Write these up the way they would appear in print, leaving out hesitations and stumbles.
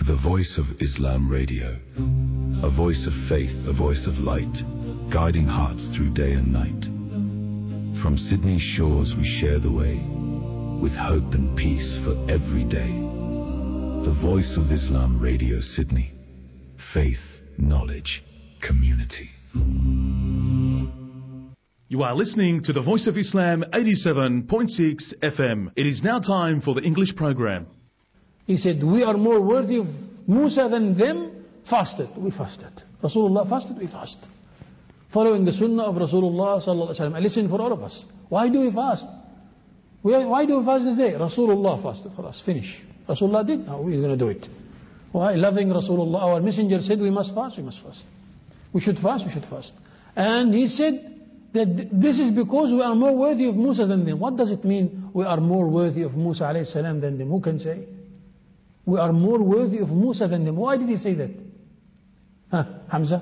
The Voice of Islam Radio. A voice of faith, a voice of light, guiding hearts through day and night. From Sydney's shores we share the way, with hope and peace for every day. The Voice of Islam Radio Sydney. Faith, knowledge, community. You are listening to the Voice of Islam 87.6 FM. It is now time for the English program. He said, we are more worthy of Musa than them. Fasted, we fasted. Rasulullah fasted, we fast. Following the sunnah of Rasulullah sallallahu alaihi wasallam. I listen for all of us. Why do we fast? Why do we fast today? Rasulullah fasted for us. Finish. Rasulullah did. Now we're going to do it. Why? Loving Rasulullah. Our messenger said we must fast. We must fast. We should fast. We should fast. And he said that this is because we are more worthy of Musa than them. What does it mean? We are more worthy of Musa alayhi salam than them. Who can say? We are more worthy of Musa than them. Why did he say that? Hamza?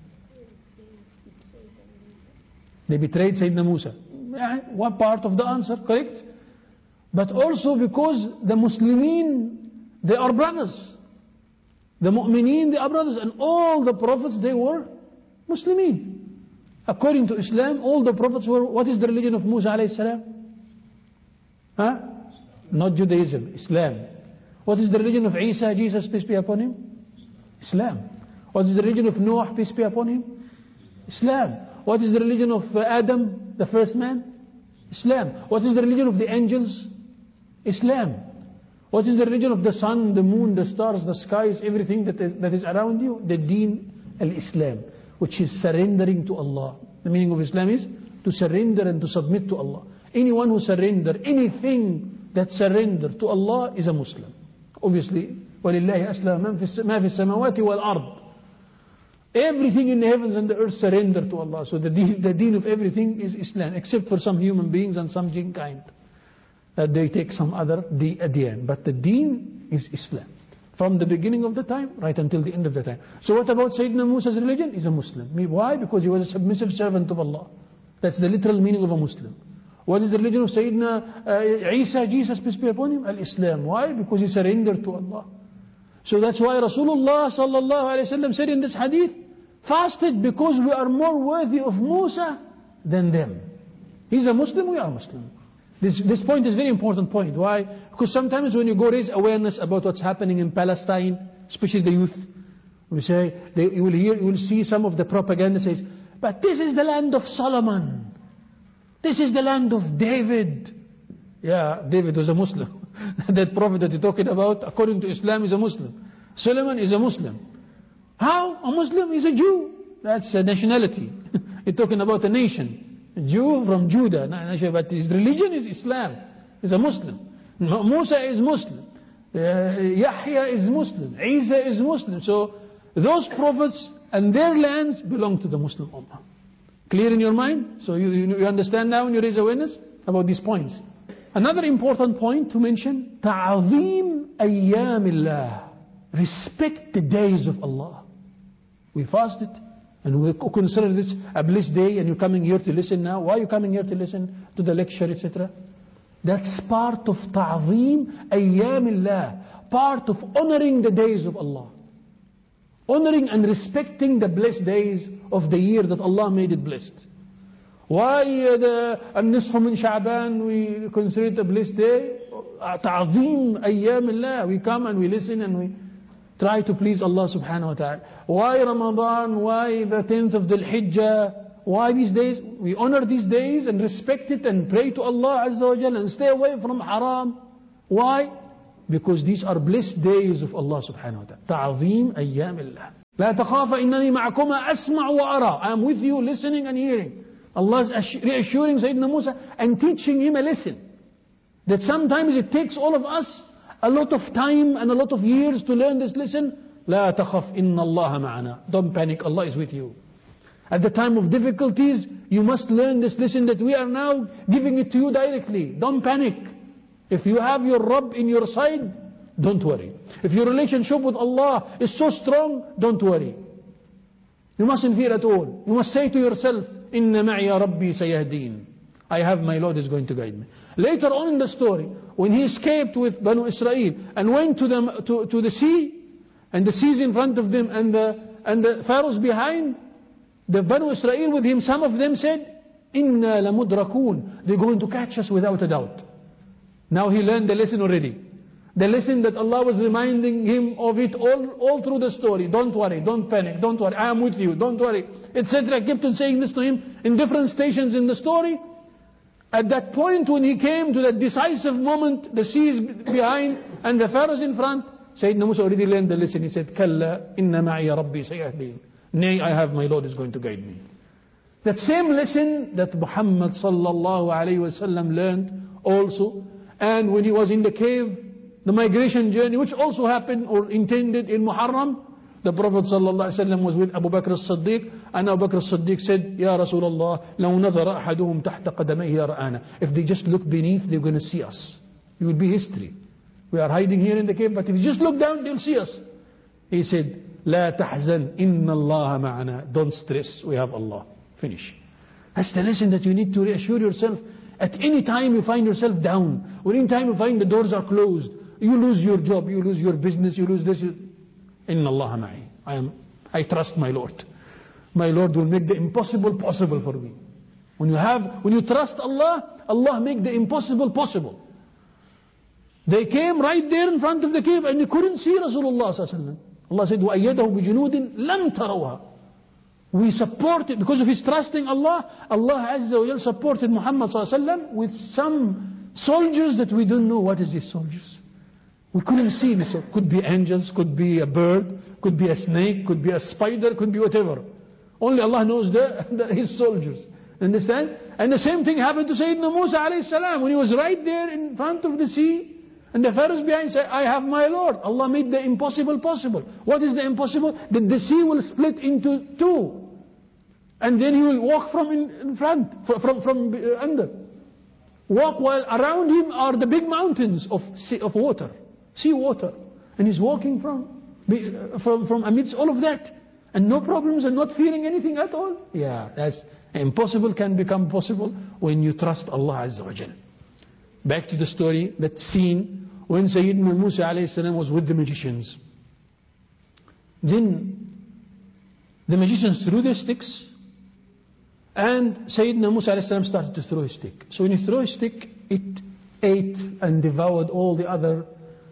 They betrayed Sayyidina Musa. One part of the answer, correct? But also because the Muslimin, they are brothers. The Mu'mineen, they are brothers. And all the prophets, they were Muslimin. According to Islam, all the prophets were, what is the religion of Musa alayhi salam? Not Judaism, Islam. What is the religion of Isa, Jesus, peace be upon him? Islam. What is the religion of Noah, peace be upon him? Islam. What is the religion of Adam, the first man? Islam. What is the religion of the angels? Islam. What is the religion of the sun, the moon, the stars, the skies, everything that is around you? The deen al-Islam, which is surrendering to Allah. The meaning of Islam is to surrender and to submit to Allah. Anyone who surrender, anything that surrender to Allah is a Muslim. Obviously, وَلِلَّهِ أَسْلَمَ مَا فِي السَّمَوَاتِ وَالْأَرْضِ. Everything in the heavens and the earth surrender to Allah. So the deen of everything is Islam, except for some human beings and some jinn kind. They take some other deen. But the deen is Islam. From the beginning of the time, right until the end of the time. So what about Sayyidina Musa's religion? He's a Muslim. Why? Because he was a submissive servant of Allah. That's the literal meaning of a Muslim. What is the religion of Sayyidina Isa, Jesus, peace be upon him? Al-Islam. Why? Because he surrendered to Allah. So that's why Rasulullah sallallahu alayhi wa sallam said in this hadith, fasted because we are more worthy of Musa than them. He's a Muslim, we are Muslim. This point is a very important point. Why? Because sometimes when you go raise awareness about what's happening in Palestine, especially the youth, we say, you will see some of the propaganda says, but this is the land of Solomon. This is the land of David. Yeah, David was a Muslim. That prophet that you're talking about, according to Islam, is a Muslim. Solomon is a Muslim. How? A Muslim is a Jew. That's a nationality. You're talking about a nation. A Jew from Judah. But his religion is Islam. He's a Muslim. Musa is Muslim. Yahya is Muslim. Isa is Muslim. So those prophets and their lands belong to the Muslim Ummah. Clear in your mind? So you understand now when you raise awareness about these points. Another important point to mention, ta'azim ayyamillah. Respect the days of Allah. We fasted and we consider this a blessed day, and you're coming here to listen now. Why are you coming here to listen to the lecture, etc.? That's part of ta'azim ayyamillah. Part of honoring the days of Allah. Honoring and respecting the blessed days of the year that Allah made it blessed. Why the Nisfu min Sha'ban we consider it a blessed day? Ta'azim ayyamillah. We come and we listen and we try to please Allah subhanahu wa ta'ala. Why Ramadan? Why the 10th of Dhul Hijjah? Why these days? We honor these days and respect it and pray to Allah Azza wa Jalla and stay away from haram. Why? Because these are blessed days of Allah subhanahu wa ta'ala. Ta'azim ayyamillah. لا تخاف إنني معكما أسمع وأرى. I am with you listening and hearing. Allah is reassuring Sayyidina Musa and teaching him a lesson. That sometimes it takes all of us a lot of time and a lot of years to learn this lesson. لا تخف إن الله معنا. Don't panic, Allah is with you. At the time of difficulties, you must learn this lesson that we are now giving it to you directly. Don't panic. If you have your Rabb in your side, don't worry. If your relationship with Allah is so strong, don't worry. You mustn't fear at all. You must say to yourself, Inna ma'iya Rabbi sayahdeen. I have my Lord is going to guide me. Later on in the story, when he escaped with Banu Israel and went to the sea, and the seas in front of them, and the pharaohs behind, the Banu Israel with him, some of them said, Inna lamudrakun. They're going to catch us without a doubt. Now he learned the lesson already. The lesson that Allah was reminding him of it all through the story. Don't worry, don't panic, don't worry, I am with you, don't worry, etc. Kept on saying this to him in different stations in the story. At that point when he came to that decisive moment, the seas behind and the pharaohs in front, Sayyidina Musa already learned the lesson. He said, Kalla inna ma'iya rabbi sayahdin. Nay, I have my Lord is going to guide me. That same lesson that Muhammad sallallahu alayhi wasallam learned also, and when he was in the cave, the migration journey, which also happened or intended in Muharram, the Prophet sallallahu alayhi wasallam was with Abu Bakr as-Siddiq, and Abu Bakr as-Siddiq said, Ya Rasulullah, لو نظر أحدهم تحت قدميه لرآنا. If they just look beneath, they're going to see us. It will be history. We are hiding here in the cave, but if you just look down, they'll see us. He said, لا تحزن إن الله معنا. Don't stress, we have Allah. Finish. That's the lesson that you need to reassure yourself. At any time you find yourself down, or any time you find the doors are closed, you lose your job, you lose your business, you lose this. Inna Allah ma'i. I trust my Lord. My Lord will make the impossible possible for me. When you trust Allah, Allah make the impossible possible. They came right there in front of the cave and they couldn't see Rasulullah sallallahu alaihi wasallam. Allah said, وَأَيَّدَهُ بِجُنُودٍ لَمْ تَرَوْهَا. We supported, because of his trusting Allah, Allah Azza wa Jal supported Muhammad sallallahu alaihi wasallam with some soldiers that we don't know what is these soldiers. We couldn't see this. Could be angels, could be a bird, could be a snake, could be a spider, could be whatever. Only Allah knows his soldiers. Understand? And the same thing happened to Sayyidina Musa alayhi salam when he was right there in front of the sea. And the pharaohs behind said, I have my Lord. Allah made the impossible possible. What is the impossible? That the sea will split into two. And then he will walk from in front, from under. Walk while around him are the big mountains of water, sea water. And he's walking from amidst all of that. And no problems and not feeling anything at all. Yeah, that's impossible can become possible when you trust Allah Azza wa Jal. Back to the story, that scene when Sayyidina Musa alayhi salam was with the magicians. Then the magicians threw their sticks, and Sayyidina Musa alayhi salam started to throw his stick. So when he threw his stick, it ate and devoured all the other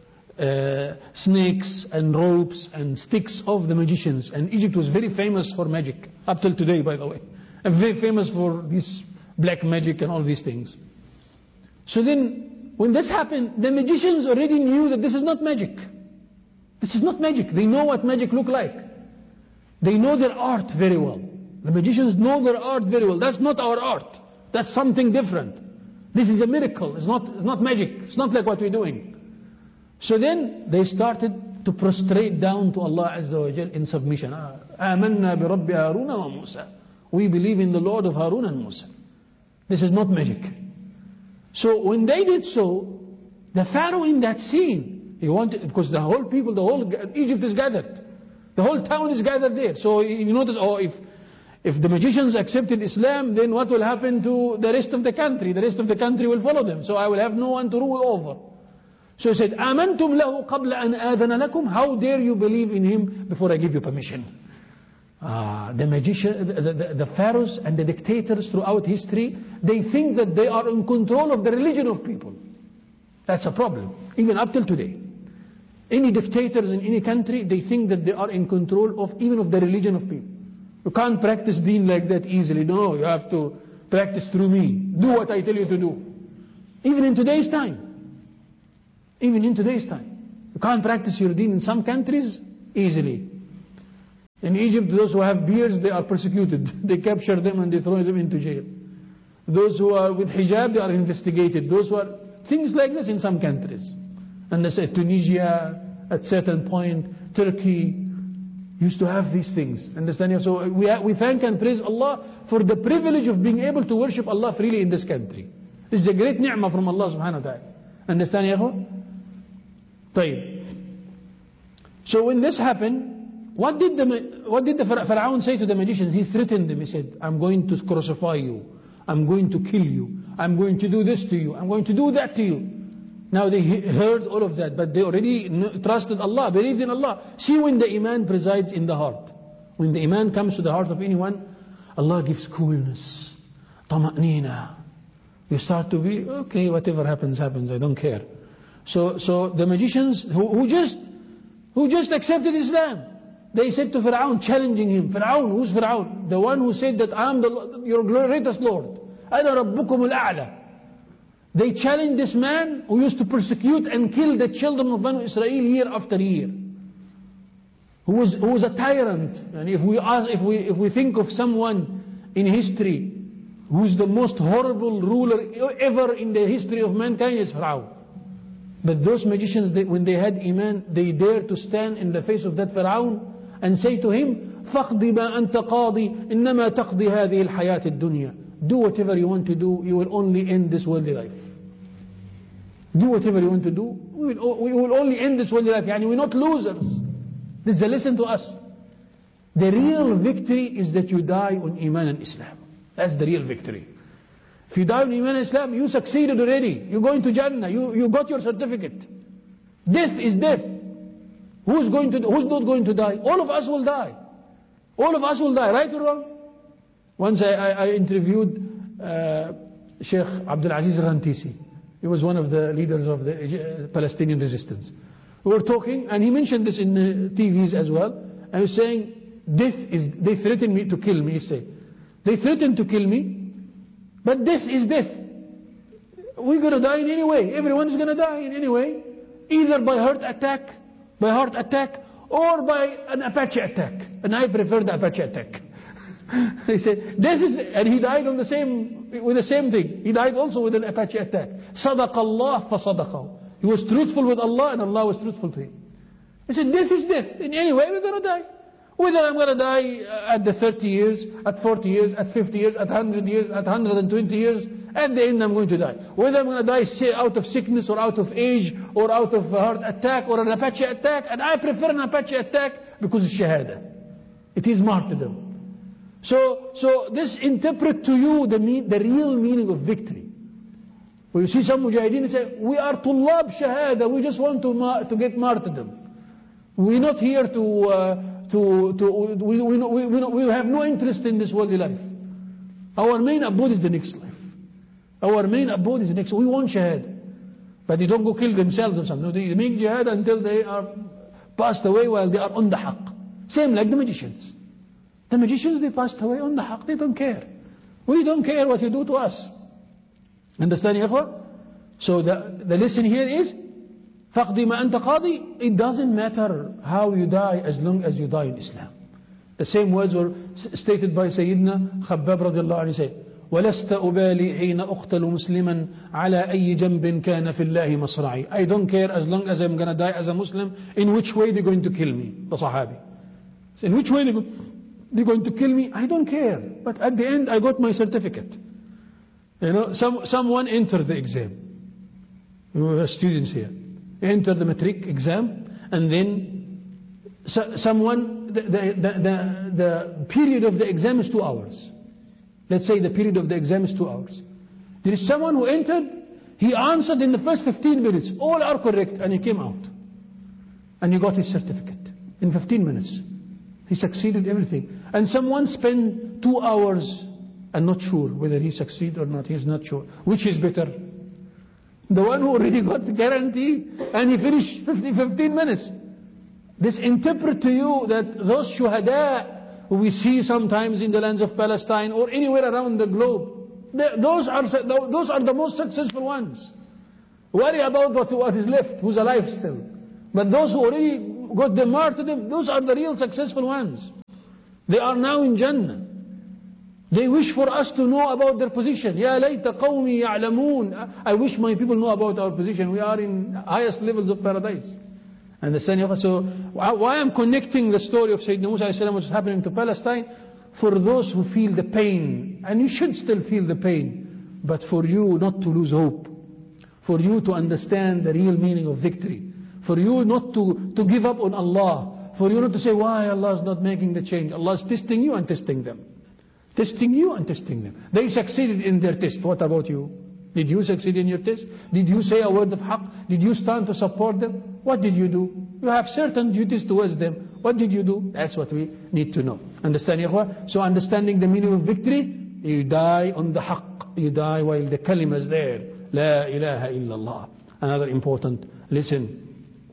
snakes and ropes and sticks of the magicians. And Egypt was very famous for magic, up till today, by the way. And very famous for this black magic and all these things. So then, when this happened, the magicians already knew that this is not magic. This is not magic. They know what magic look like. They know their art very well. The magicians know their art very well. That's not our art. That's something different. This is a miracle. It's not magic. It's not like what we're doing. So then they started to prostrate down to Allah Azza wa Jal in submission. آمنا برب هارون وموسى. We believe in the Lord of Harun and Musa. This is not magic. So when they did so, the Pharaoh in that scene, he wanted, because the whole people, the whole Egypt is gathered. The whole town is gathered there. So you notice, if the magicians accepted Islam, then what will happen to the rest of the country? The rest of the country will follow them. So I will have no one to rule over. So he said, آمنتم له قبل أن آذن لكم. How dare you believe in him before I give you permission? The pharaohs and the dictators throughout history, they think that they are in control of the religion of people. That's a problem, even up till today. Any dictators in any country, they think that they are in control of even of the religion of people. You can't practice deen like that easily. No, you have to practice through me. Do what I tell you to do. Even in today's time. Even in today's time. You can't practice your deen in some countries easily. In Egypt, those who have beards, they are persecuted. They capture them and they throw them into jail. Those who are with hijab, they are investigated. Those who are... Things like this in some countries. And they say Tunisia, at certain point, Turkey, used to have these things. Understand? So we thank and praise Allah for the privilege of being able to worship Allah freely in this country. This is a great ni'mah from Allah subhanahu wa ta'ala. Understand, ya akhwa? طيب. So when this happened, what did the Pharaoh say to the magicians? He threatened them. He said, I'm going to crucify you. I'm going to kill you. I'm going to do this to you. I'm going to do that to you. Now they heard all of that, but they already trusted Allah, believed in Allah. See, when the Iman presides in the heart, when the Iman comes to the heart of anyone, Allah gives coolness, tama'nina. You start to be, okay, whatever happens, happens, I don't care. So the magicians who just accepted Islam, they said to Fir'aun, challenging him, Fir'aun, who's Fir'aun? The one who said that I am your greatest Lord. Ana rabbukum al-a'la. They challenged this man who used to persecute and kill the children of Banu Israel year after year. Who was a tyrant. And if we think of someone in history who's the most horrible ruler ever in the history of mankind, is Fir'aun. But those magicians, when they had Iman, they dared to stand in the face of that Fir'aun and say to him, فَقْضِ مَا أَنْتَ قَاضِ إِنَّمَا تَقْضِ هَذِهِ الْحَيَاةِ الدُّنْيا. Do whatever you want to do, you will only end this worldly life. Do whatever you want to do, we will only end this worldly life. Yani we're not losers. This is a lesson to us. The real victory is that you die on Iman and Islam. That's the real victory. If you die on Iman and Islam, you succeeded already. You're going to Jannah. You got your certificate. Death is death. Who's not going to die? All of us will die. All of us will die, right or wrong? Once I interviewed Sheikh Abdul Aziz Rantisi. He was one of the leaders of the Palestinian resistance. We were talking, and he mentioned this in the TVs as well. I was saying, they threatened me to kill me, he said. They threatened to kill me, but death is death. We're going to die in any way. Everyone's going to die in any way. Either by heart attack, or by an Apache attack. And I prefer the Apache attack. He said, death is, and he died with the same thing. He died also with an Apache attack. صدق الله فصدقه. He was truthful with Allah, and Allah was truthful to him. He said, death is death. In any way, we're going to die. Whether I'm going to die at the 30 years, at 40 years, at 50 years, at 100 years, at 120 years, at the end I'm going to die. Whether I'm going to die out of sickness or out of age or out of a heart attack or an Apache attack, and I prefer an Apache attack because it's shahada. It is martyrdom. So this interpret to you the real meaning of victory. When you see some mujahideen say, we are tullab shahada, we just want to get martyrdom. We're not here we have no interest in this worldly life. Our main abode is the next life. Our main abode is the next. We want shahada. But they don't go kill themselves or something. No, they make jihad until they are passed away while they are on the haqq. Same like the magicians. The magicians, they passed away on the haqq. They don't care. We don't care what you do to us. Understand, ya ikhwa? So the lesson here is, فَقْدِ مَا أَنْتَ قَاضِي. It doesn't matter how you die as long as you die in Islam. The same words were stated by Sayyidina Khabbab radiallahu anhu, said, وَلَسْتَ أُبَالِي حِينَ أُقْتَلُ مُسْلِمًا عَلَى أَيِّ جَنْبٍ كَانَ فِي اللَّهِ مَصْرَعِي. I don't care as long as I'm going to die as a Muslim, in which way they're going to kill me. The Sahabi. So in which way they're going to kill me, I don't care. But at the end, I got my certificate. You know, someone entered the exam. We have students here. Enter the matric exam, and then someone, the period of the exam is 2 hours. Let's say the period of the exam is 2 hours. There is someone who entered, he answered in the first 15 minutes, all are correct, and he came out. And he got his certificate in 15 minutes. He succeeded everything. And someone spent 2 hours and not sure whether he succeeded or not. He's not sure. Which is better? The one who already got the guarantee and he finished 15 minutes. This interpret to you that those shuhada who we see sometimes in the lands of Palestine or anywhere around the globe, those are the most successful ones. Worry about what is left, who's alive still. But those who already got the martyrdom, those are the real successful ones. They are now in Jannah. They wish for us to know about their position. Ya layta qawmi ya'lamoon. I wish my people know about our position. We are in highest levels of paradise. And so why I'm connecting the story of Sayyidina Musa alayhi salam, which is happening to Palestine, for those who feel the pain, and you should still feel the pain, but for you not to lose hope, for you to understand the real meaning of victory, for you not to give up on Allah, for you not to say, why Allah is not making the change? Allah is testing you and testing them. Testing you and testing them. They succeeded in their test. What about you? Did you succeed in your test? Did you say a word of haqq? Did you stand to support them? What did you do? You have certain duties towards them. What did you do? That's what we need to know. Understand, ya ikhwah? So understanding the meaning of victory, you die on the haqq. You die while the kalima is there. La ilaha illallah. Another important lesson.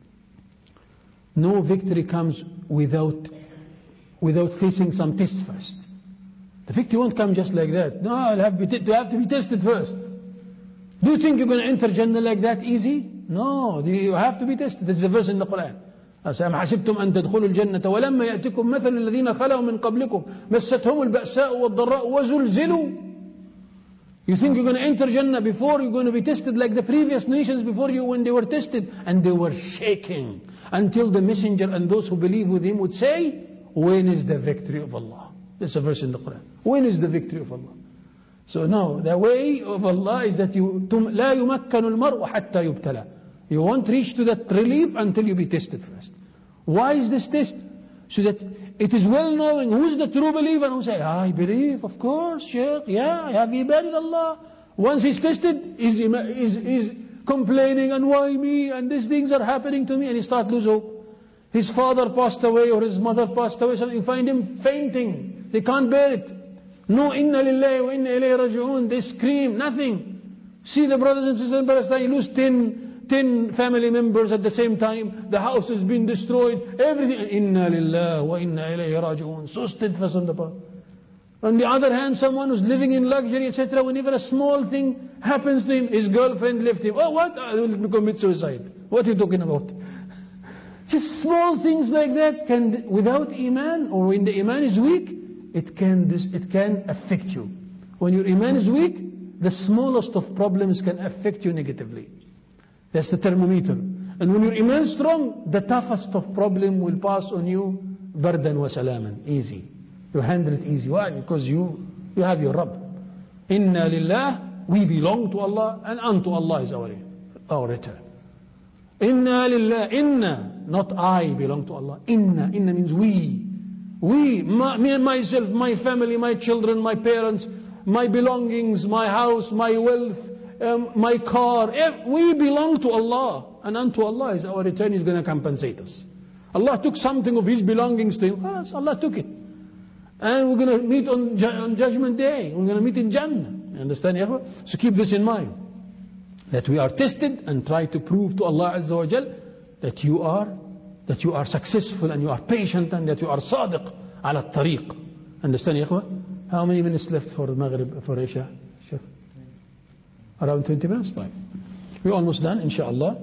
No victory comes without facing some tests first. The victory won't come just like that. No, you have to be tested first. Do you think you're going to enter Jannah like that easy? No, you have to be tested. This is a verse in the Quran. أَمْ حَسِبْتُمْ أَن تَدْخُلُوا الْجَنَّةَ وَلَمَّا يَأْتِكُمْ مَثَلُ الَّذِينَ خَلَوْا مِنْ قَبْلِكُمْ مَسَّتْهُمُ الْبَأْسَاءُ وَالضَّرَّاءُ وَزُلْزِلُوا. You think you're going to enter Jannah before you're going to be tested like the previous nations before you when they were tested, and they were shaking until the messenger and those who believe with him would say, when is the victory of Allah? There's a verse in the Quran. When is the victory of Allah? So no, the way of Allah is that لا يمكن المرء حتى يبتلى. You won't reach to that relief until you be tested first. Why is this test? So that it is well known who's the true believer and who say, I believe, of course, Shaykh, yeah, have ibadat Allah. Once he's tested, he's complaining, and why me, and these things are happening to me, and he starts to lose hope. His father passed away or his mother passed away, so you find him fainting. They can't bear it. No, inna lillahi wa inna ilayhi raji'un. They scream, nothing. See the brothers and sisters in Palestine, you lose 10 family members at the same time. The house has been destroyed. Everything. Inna lillahi wa inna ilayhi raji'un. So steadfast on the path. On the other hand, someone who's living in luxury, etc., whenever a small thing happens to him, his girlfriend left him. Oh, what? I will commit suicide. What are you talking about? Just small things like that can, without iman, or when the iman is weak, it can affect you. When your iman is weak, the smallest of problems can affect you negatively. That's the thermometer. And when your iman is strong, the toughest of problem will pass on you, bardan wa salaman, easy. You handle it easy. Why? Because you have your Rabb. Inna lillah, we belong to Allah, and unto Allah is our return. Inna lillah, inna, not I belong to Allah. Inna means we. We, me and myself, my family, my children, my parents, my belongings, my house, my wealth, my car, we belong to Allah, and unto Allah is our return. Is going to compensate us. Allah took something of His belongings to Him. Allah took it. And we're going to meet on Judgment Day. We're going to meet in Jannah. You understand, ya? So keep this in mind. That we are tested and try to prove to Allah Azza wa Jal that you are successful and you are patient and that you are sadiq ala tariq. Understand, ya? How many minutes left for Maghrib, for Isha? Around 20 minutes time. We're almost done, inshallah.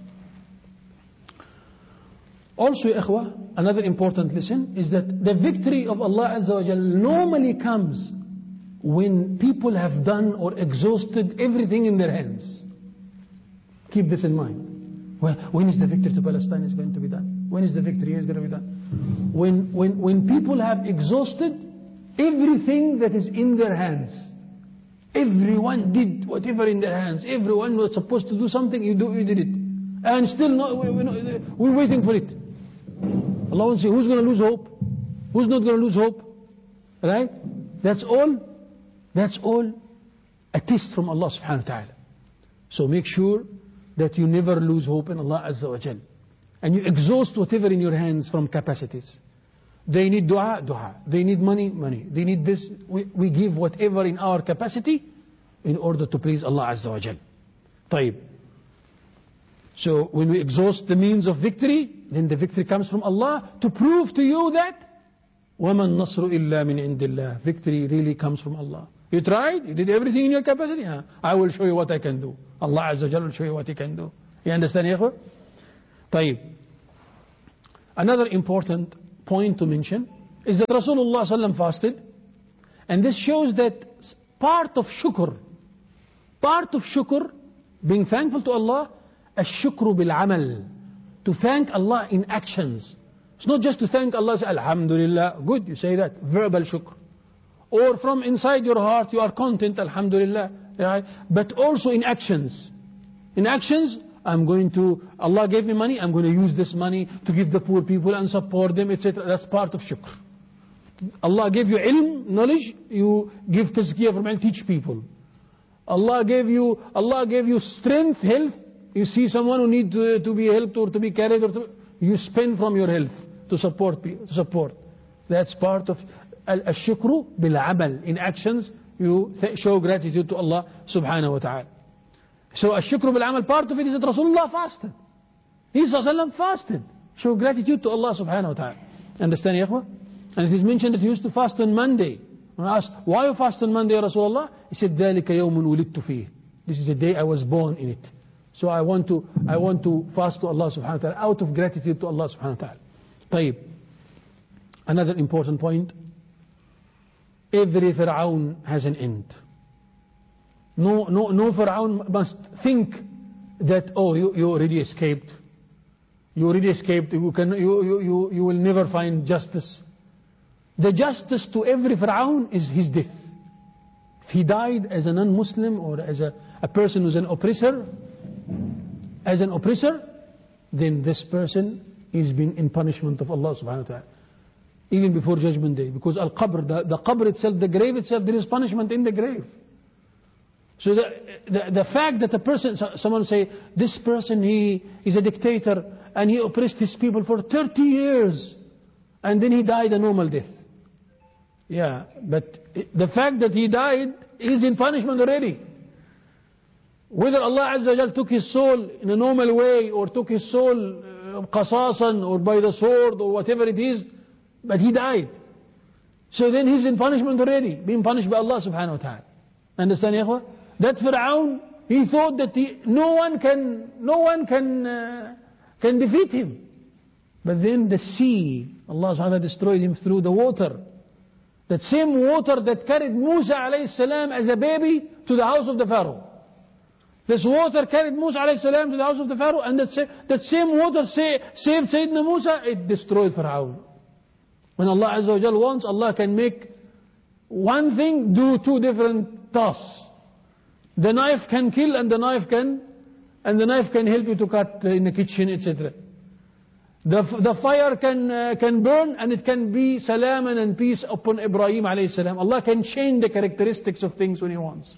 Also, ikhwah, another important lesson is that the victory of Allah Azza wa Jal normally comes when people have done or exhausted everything in their hands. Keep this in mind. When is the victory to Palestine is going to be done? When is the victory is going to be done? When people have exhausted everything that is in their hands. Everyone did whatever in their hands. Everyone was supposed to do something, you did it. And still we're waiting for it. Allah will say, who's going to lose hope? Who's not going to lose hope? Right? That's all a test from Allah subhanahu wa ta'ala. So make sure that you never lose hope in Allah Azza wa Jal. And you exhaust whatever in your hands from capacities. They need dua. They need money. They need this. We give whatever in our capacity in order to please Allah Azza wa Jal. طيب. So when we exhaust the means of victory, then the victory comes from Allah to prove to you that وَمَا النَّصْرُ إِلَّا مِنْ عِنْدِ اللَّهِ. Victory really comes from Allah. You tried, you did everything in your capacity. I will show you what I can do. Allah Azza wa Jal will show you what He can do. You understand, ya? طيب. Another important point to mention is that Rasulullah sallam fasted, and this shows that part of shukr, being thankful to Allah, الشكر بالعمل, to thank Allah in actions. It's not just to thank Allah, say Alhamdulillah, good, you say that, verbal shukr. Or from inside your heart you are content, Alhamdulillah, right? But also in actions. In actions, Allah gave me money, I'm going to use this money to give the poor people and support them, etc. That's part of shukr. Allah gave you ilm, knowledge, you give tazkiyah from ilm, teach people. Allah gave you strength, health. You see someone who needs to be helped or to be carried, you spend from your health to support people, to support. That's part of al-shukru bil-amal. In actions, you show gratitude to Allah subhanahu wa ta'ala. So al-shukru bil-amal, part of it is that Rasulullah fasted. He fasted. Show gratitude to Allah subhanahu wa ta'ala. Understand, ya ikhwah? And it is mentioned that he used to fast on Monday. When I asked, why you fast on Monday, Ya Rasulullah? He said, ذَلِكَ يَوْمٌ وُلِدْتُ فِيهِ. This is the day I was born in it. So I want to fast to Allah subhanahu wa ta'ala out of gratitude to Allah subhanahu wa ta'ala. طيب. Another important point. Every Fir'aun has an end. No Fir'aun must think that, oh, you already escaped. You already escaped. You will never find justice. The justice to every Fir'aun is his death. If he died as a non-Muslim or as a person who's an oppressor, then this person is being in punishment of Allah subhanahu wa ta'ala. Even before Judgment Day. Because Al-Qabr, the Qabr itself, the grave itself, there is punishment in the grave. So the fact that a person, someone say, this person, he is a dictator and he oppressed his people for 30 years and then he died a normal death. Yeah, but the fact that he died is in punishment already. Whether Allah Azza wa Jal took his soul in a normal way or took his soul qasasan or by the sword or whatever it is, but he died. So then he's in punishment already, being punished by Allah subhanahu wa ta'ala. Understand, ya ikhwah? That Fir'aun, he thought that no one can defeat him. But then the sea, Allah subhanahu wa ta'ala destroyed him through the water. That same water that carried Musa alayhi salam as a baby to the house of the Pharaoh. This water carried Musa alayhi salam to the house of the Pharaoh, and that same water saved Sayyidina Musa, it destroyed Fir'aun. When Allah Azza wa Jal wants, Allah can make one thing do two different tasks. The knife can kill and the knife can help you to cut in the kitchen, etc. The fire can burn and it can be salam and peace upon Ibrahim alayhi salam. Allah can change the characteristics of things when He wants.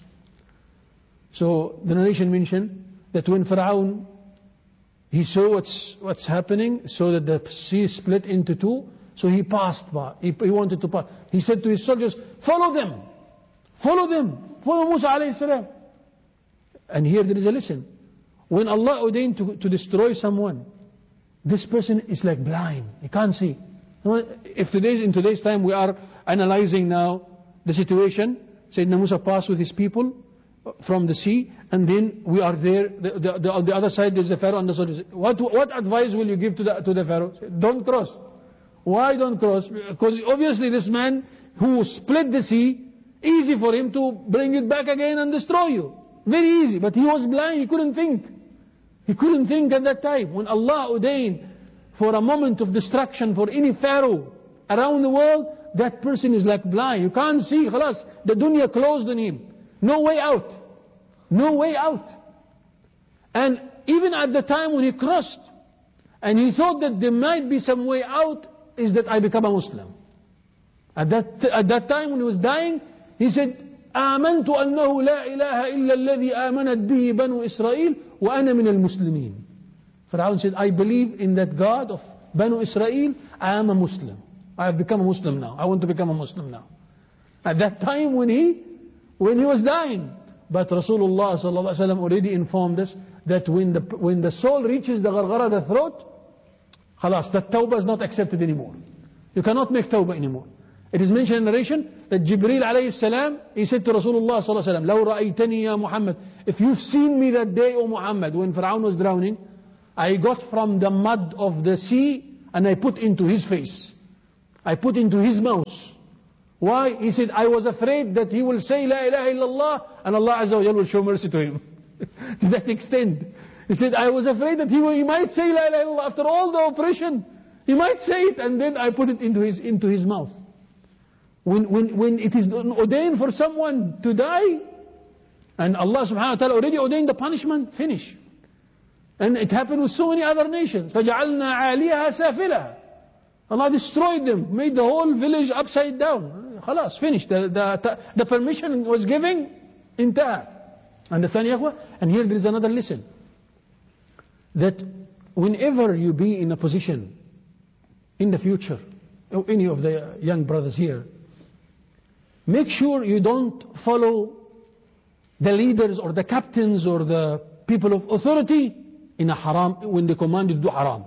So the narration mentioned that when Fir'aun, he saw what's happening, so that the sea split into two, so he passed by. He wanted to pass. He said to his soldiers, follow them, follow Musa alayhi salam. And here there is a lesson. When Allah ordained to destroy someone, this person is like blind. He can't see. If in today's time we are analyzing now the situation, Sayyidina Musa passed with his people from the sea, and then we are there. On the other side there's the Pharaoh and the soldiers. What advice will you give to the Pharaoh? Don't cross. Why don't cross? Because obviously this man who split the sea, easy for him to bring it back again and destroy you. Very easy. But he was blind. He couldn't think. He couldn't think at that time. When Allah ordained for a moment of destruction for any Pharaoh around the world, that person is like blind. You can't see. Khalas. The dunya closed on him. No way out. No way out. And even at the time when he crossed, and he thought that there might be some way out, is that I become a Muslim. At that time when he was dying, he said, آمنت أنه لا إله إلا الذي آمنت به بنو إسرائيل وأنا من المسلمين. Fir'aun said, I believe in that God of Banu Israel. I am a Muslim. I have become a Muslim now. I want to become a Muslim now. At that time when he was dying. But Rasulullah sallallahu alaihi wasallam already informed us that when the soul reaches the gharghara, the throat, khalas, that tawbah is not accepted anymore. You cannot make tawbah anymore. It is mentioned in narration that Jibreel alayhi salam, he said to Rasulullah sallallahu alaihi wasallam, لَوْ رَأَيْتَنِي يَا Muhammad, if you've seen me that day, O Muhammad, when Fir'aun was drowning, I got from the mud of the sea and I put into his face. I put into his mouth. Why? He said, I was afraid that he will say La ilaha illallah and Allah Azza wa Jalla will show mercy to him. To that extent. He said, I was afraid that he might say La ilaha illallah after all the oppression. He might say it, and then I put it into his mouth. When it is ordained for someone to die, and Allah subhanahu wa ta'ala already ordained the punishment, finish. And it happened with so many other nations. فَجَعَلْنَا عَالِيَهَا سَافِلَهَا. Allah destroyed them, made the whole village upside down. Khalas, finished. The permission was given, intaha. Understand, ya ikhwah? And here there is another lesson. That whenever you be in a position in the future, or any of the young brothers here, make sure you don't follow the leaders or the captains or the people of authority in a haram, when they command you to do haram.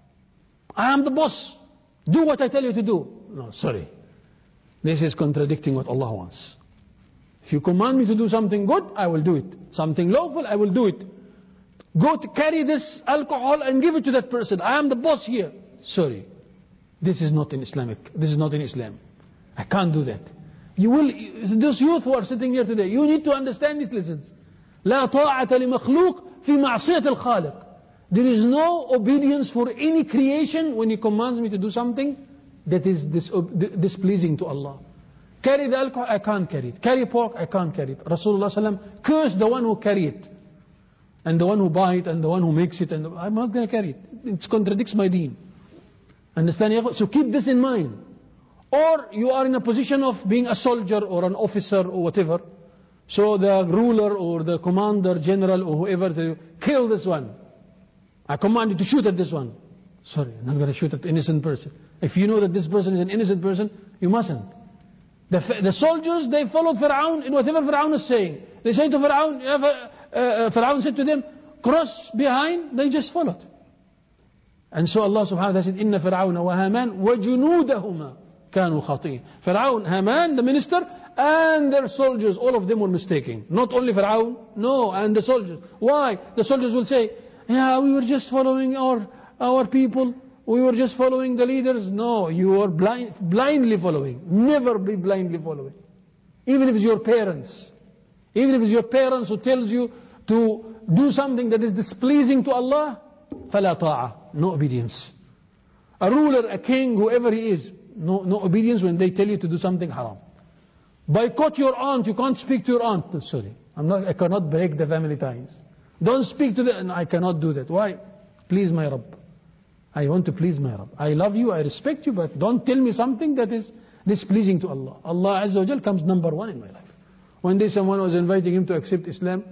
I am the boss. Do what I tell you to do. No, sorry. This is contradicting what Allah wants. If you command me to do something good, I will do it. Something lawful, I will do it. Go to carry this alcohol and give it to that person. I am the boss here. Sorry. This is not in Islamic. This is not in Islam. I can't do that. You will, those youth who are sitting here today, you need to understand these lessons. لا طاعة لمخلوق في معصية الخالق. There is no obedience for any creation when He commands me to do something that is displeasing to Allah. Carry the alcohol, I can't carry it. Carry pork, I can't carry it. Rasulullah ﷺ cursed the one who carry it, and the one who buy it, and the one who makes it, and I'm not going to carry it. It contradicts my deen. Understand? So keep this in mind. Or you are in a position of being a soldier or an officer or whatever. So the ruler or the commander, general or whoever, to kill this one. I command you to shoot at this one. Sorry, I'm not going to shoot at an innocent person. If you know that this person is an innocent person, you mustn't. The soldiers, they followed Fir'aun in whatever Fir'aun is saying. They say to Fir'aun, Fir'aun said to them, cross behind, they just followed. And so Allah subhanahu wa ta'ala said, إِنَّ فِرْعَوْنَ وَهَامَانَ وَجُنُودَهُمَا كَانُوا خَاطِئِينَ. Fir'aun, Haman, the minister, and their soldiers, all of them were mistaken. Not only Fir'aun, no, and the soldiers. Why? The soldiers will say, yeah, we were just following our people. We were just following the leaders. No, you are blindly following. Never be blindly following. Even if it's your parents. Even if it's your parents who tells you to do something that is displeasing to Allah, فَلَا طَاعَةً. No obedience. A ruler, a king, whoever he is, no obedience when they tell you to do something haram. Boycott your aunt. You can't speak to your aunt. No, sorry, I cannot break the family ties. Don't speak to them. I cannot do that. Why? Please my Rabb. I want to please my Rabb. I love you, I respect you, but don't tell me something that is displeasing to Allah. Allah Azza wa Jal comes number one in my life. One day someone was inviting him to accept Islam,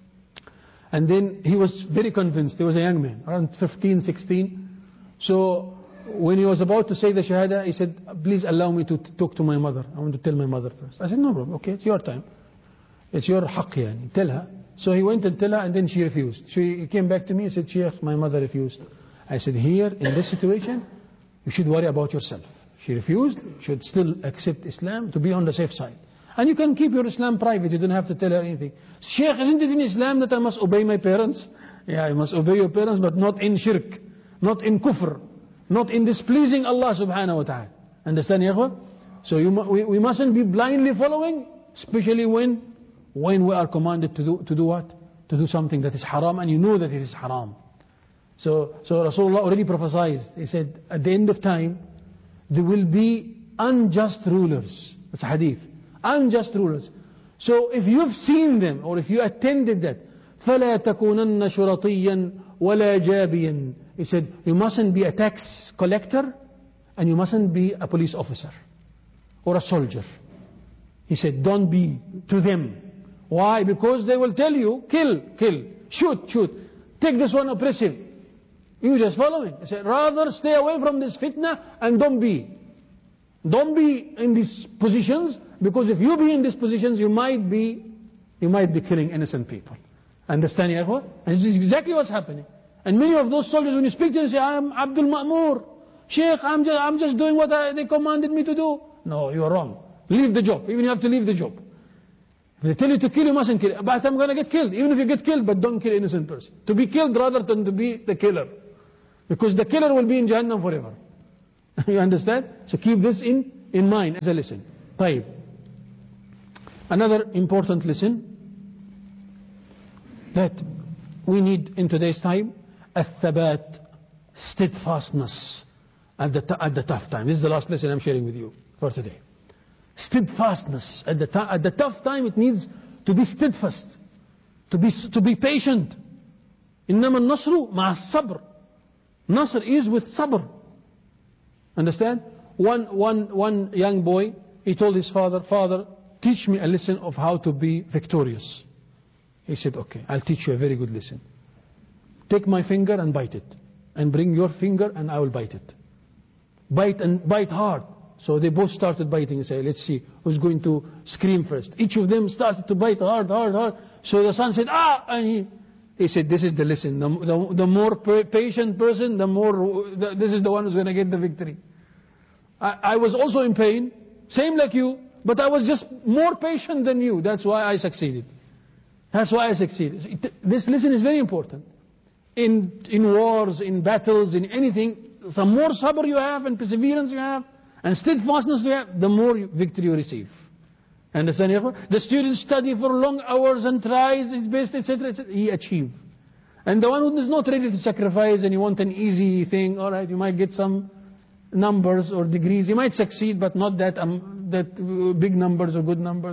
and then he was very convinced. He was a young man, around 15, 16. So when he was about to say the Shahada, he said, please allow me to talk to my mother. I want to tell my mother first. I said, no problem, okay, it's your time. It's your haqq, yani. Tell her. So he went and tell her, and then she refused. She came back to me and said, Sheikh, my mother refused. I said, here, in this situation, you should worry about yourself. She refused, you should still accept Islam to be on the safe side. And you can keep your Islam private, you don't have to tell her anything. Sheikh, isn't it in Islam that I must obey my parents? Yeah, I must obey your parents, but not in shirk, not in kufr, not in displeasing Allah subhanahu wa ta'ala. Understand, ya ikhwan? So we mustn't be blindly following, especially when we are commanded to do what? To do something that is haram, and you know that it is haram. So Rasulullah already prophesied. He said, at the end of time, there will be unjust rulers. That's a hadith. Unjust rulers. So if you've seen them, or if you attended that, فَلَا تَكُونَنَّ شُرَطِيًّا وَلَا جَابِيًا. He said, you mustn't be a tax collector, and you mustn't be a police officer, or a soldier. He said, don't be to them. Why? Because they will tell you, kill, shoot, take this one oppressive. You just follow it. He said, rather stay away from this fitna and don't be in these positions, because if you be in these positions, you might be killing innocent people. Understand, ya ikhwan? And this is exactly what's happening. And many of those soldiers, when you speak to them, say, I'm Abdul Ma'mur. Sheikh, I'm just doing what they commanded me to do. No, you are wrong. Leave the job. Even you have to leave the job. If they tell you to kill, you mustn't kill. But I'm going to get killed. Even if you get killed, but don't kill an innocent person. To be killed rather than to be the killer. Because the killer will be in Jahannam forever. You understand? So keep this in mind as a lesson. طيب. Another important lesson that we need in today's time, الثبات, steadfastness at the tough time. This is the last lesson I'm sharing with you for today. Steadfastness at the tough time. It needs to be steadfast, to be patient. إنما النصر مع الصبر. Nasr is with sabr. Understand? One young boy, he told his father, Father, teach me a lesson of how to be victorious. He said, okay, I'll teach you a very good lesson. Take my finger and bite it. And bring your finger and I will bite it. Bite and bite hard. So they both started biting and say, let's see who's going to scream first. Each of them started to bite hard. So the son said, ah! And he said, this is the lesson. The more patient person, this is the one who's going to get the victory. I was also in pain, same like you, but I was just more patient than you. That's why I succeeded. This lesson is very important. In wars, in battles, in anything, the more sabr you have and perseverance you have, and steadfastness you have, the more victory you receive. Understand? The student study for long hours and tries his best, etc., etc. He achieves. And the one who is not ready to sacrifice and you want an easy thing, all right, you might get some numbers or degrees. You might succeed, but not that big numbers or good numbers.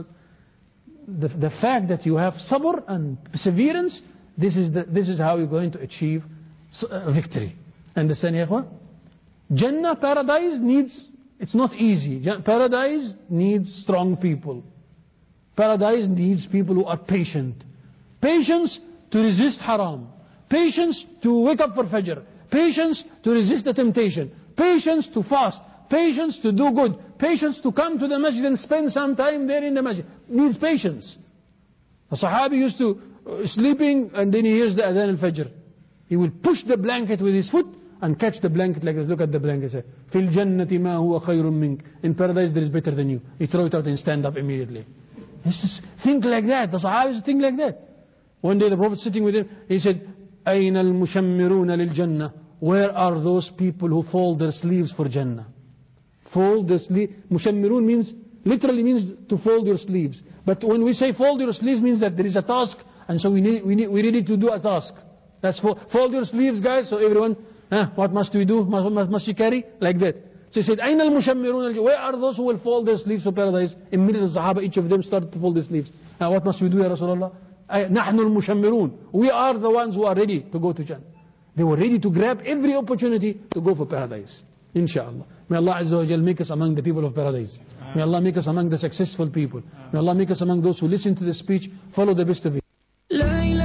The fact that you have sabr and perseverance, this is how you're going to achieve victory. Understand? Jannah, paradise it's not easy. Paradise needs strong people. Paradise needs people who are patient. Patience to resist haram. Patience to wake up for Fajr. Patience to resist the temptation. Patience to fast. Patience to do good. Patience to come to the masjid and spend some time there in the masjid. Needs patience. A Sahabi used to sleeping and then he hears the adhan al-Fajr. He will push the blanket with his foot and catch the blanket like this. Look at the blanket. Say, Fil jannati ma huwa khayrun mink. In paradise there is better than you. He throw it out and stand up immediately. Think like that. The Sahabis think like that. One day the Prophet sitting with him, he said, Ayna al-mushammiruna lil jannah. Where are those people who fold their sleeves for Jannah? Fold the sleeves. Mushammirun literally means to fold your sleeves. But when we say fold your sleeves means that there is a task, and so we need to do a task. That's fold your sleeves, guys. So everyone, what must we do? What must you carry? Like that. So he said, Aina al-mushammirun, where are those who will fold their sleeves for paradise? Immediately the Sahaba, each of them started to fold their sleeves. Now what must we do, Ya Rasulullah? Nahnu al-mushammirun. We are the ones who are ready to go to Jannah. They were ready to grab every opportunity to go for paradise. Inshallah. May Allah Azza wa Jal make us among the people of paradise. May Allah make us among the successful people. May Allah make us among those who listen to the speech, follow the best of it.